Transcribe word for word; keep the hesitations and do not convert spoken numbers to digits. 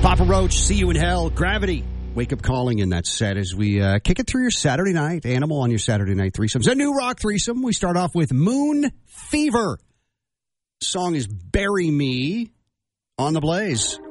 Papa Roach, See You in Hell, Gravity, Wake Up Calling in that set as we uh, kick it through your Saturday night. Animal on your Saturday night threesomes. A new rock threesome. We start off with Moon Fever. Song is Bury Me on the Blaze.